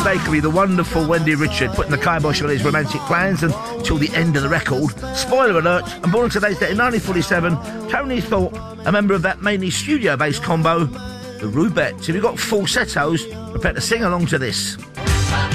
Bakery, the wonderful Wendy Richard, putting the kibosh on his romantic plans until the end of the record. Spoiler alert, and born on today's date in 1947, Tony Thorpe, a member of that mainly studio-based combo, the Rubettes. If you've got falsettos, prepare to sing along to this.